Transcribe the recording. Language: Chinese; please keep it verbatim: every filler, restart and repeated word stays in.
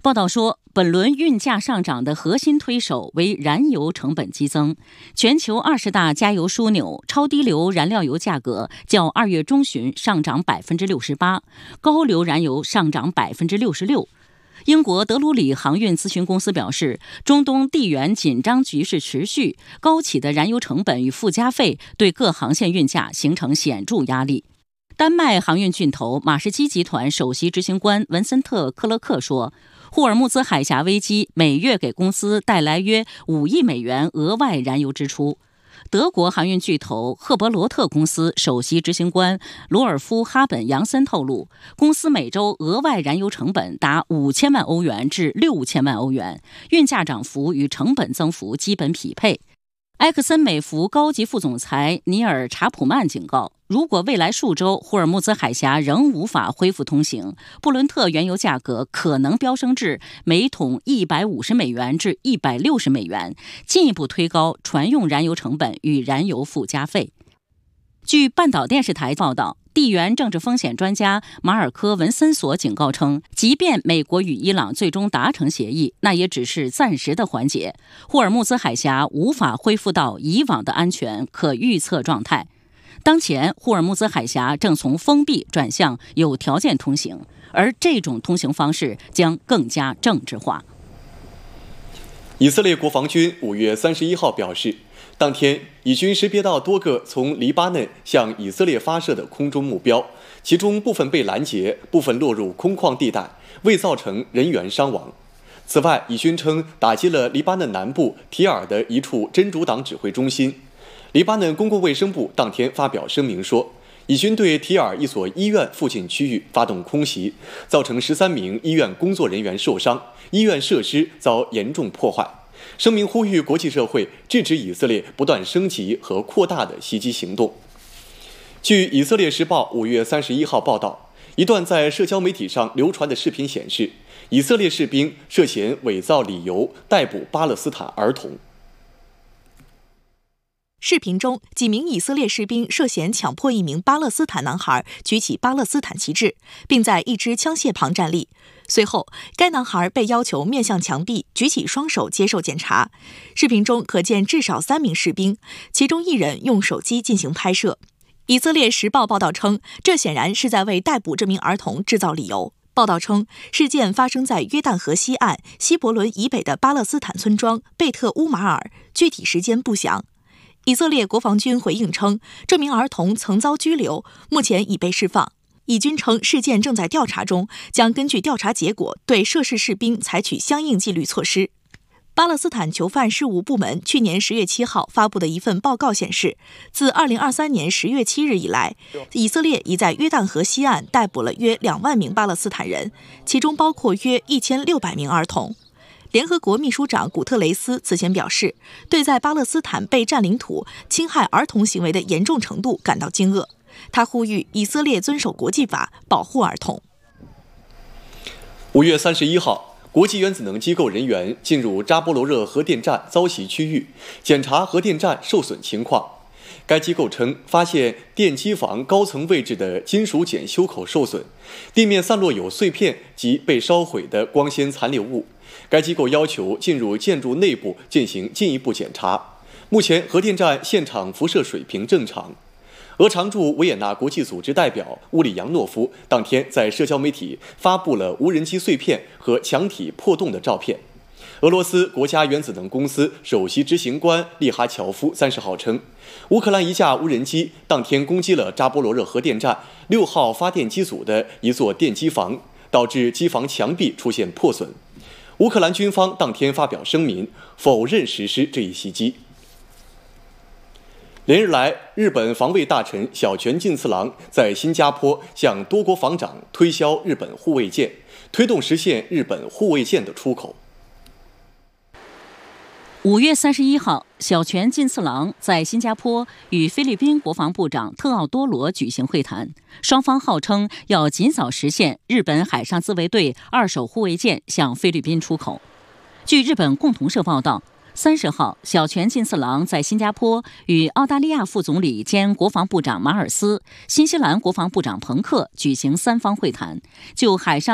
报道说，本轮运价上涨的核心推手为燃油成本激增。全球二十大加油枢纽超低硫燃料油价格较二月中旬上涨百分之六十八，高硫燃油上涨百分之六十六。英国德鲁里航运咨询公司表示，中东地缘紧张局势持续，高企的燃油成本与附加费对各航线运价形成显著压力。丹麦航运巨头马士基集团首席执行官文森特·克勒克说，霍尔木兹海峡危机每月给公司带来约五亿美元额外燃油支出。德国航运巨头赫伯罗特公司首席执行官罗尔夫·哈本扬森透露，公司每周额外燃油成本达五千万欧元至六千万欧元，运价涨幅与成本增幅基本匹配。埃克森美孚高级副总裁尼尔·查普曼警告，如果未来数周霍尔木兹海峡仍无法恢复通行，布伦特原油价格可能飙升至每桶一百五十美元至一百六十美元，进一步推高船用燃油成本与燃油附加费。据半岛电视台报道，地缘政治风险专家马尔科·文森索警告称，即便美国与伊朗最终达成协议，那也只是暂时的缓解，霍尔木兹海峡无法恢复到以往的安全可预测状态。当前，霍尔木兹海峡正从封闭转向有条件通行，而这种通行方式将更加政治化。 以色列国防军五月三十一号表示，当天以军识别到多个从黎巴嫩向以色列发射的空中目标，其中部分被拦截，部分落入空旷地带，未造成人员伤亡。此外，以军称打击了黎巴嫩南部提尔的一处真主党指挥中心。黎巴嫩公共卫生部当天发表声明说，以军对提尔一所医院附近区域发动空袭，造成十三名医院工作人员受伤，医院设施遭严重破坏。声明呼吁国际社会制止以色列不断升级和扩大的袭击行动。据以色列时报五月三十一号报道，一段在社交媒体上流传的视频显示，以色列士兵涉嫌伪造理由逮捕巴勒斯坦儿童。 视频中，几名以色列士兵涉嫌强迫一名巴勒斯坦男孩举起巴勒斯坦旗帜，并在一支枪械旁站立。随后，该男孩被要求面向墙壁，举起双手接受检查。视频中可见至少三名士兵，其中一人用手机进行拍摄。以色列时报报道称，这显然是在为逮捕这名儿童制造理由。报道称，事件发生在约旦河西岸希伯伦以北的巴勒斯坦村庄贝特乌马尔，具体时间不详。以色列国防军回应称，这名儿童曾遭拘留，目前已被释放。以军称事件正在调查中，将根据调查结果对涉事士兵采取相应纪律措施。巴勒斯坦囚犯事务部门去年十月七号发布的一份报告显示，自二零二三年十月七日以来，以色列已在约旦河西岸逮捕了约两万名巴勒斯坦人，其中包括约一千六百名儿童。联合国秘书长古特雷斯此前表示，对在巴勒斯坦被占领土侵害儿童行为的严重程度感到惊愕。他呼吁以色列遵守国际法，保护儿童。 五月三十一号，国际原子能机构人员进入扎波罗热核电站遭袭区域，检查核电站受损情况。该机构称，发现电机房高层位置的金属检修口受损，地面散落有碎片及被烧毁的光纤残留物。该机构要求进入建筑内部进行进一步检查。目前，核电站现场辐射水平正常。俄常驻维也纳国际组织代表乌里扬诺夫当天在社交媒体发布了无人机碎片和墙体破洞的照片。俄罗斯国家原子能公司首席执行官利哈乔夫三十号称，乌克兰一架无人机当天攻击了扎波罗热核电站六号发电机组的一座电机房，导致机房墙壁出现破损。乌克兰军方当天发表声明，否认实施这一袭击。连日来，日本防卫大臣小泉进次郎在新加坡向多国防长推销日本护卫舰，推动实现日本护卫舰的出口。 五月三十一号，小泉进次郎在新加坡与菲律宾国防部长特奥多罗举行会谈，双方号称要尽早实现日本海上自卫队二手护卫舰向菲律宾出口。据日本共同社报道，三十号，小泉进次郎在新加坡与澳大利亚副总理兼国防部长马尔斯、新西兰国防部长彭克举行三方会谈，就海上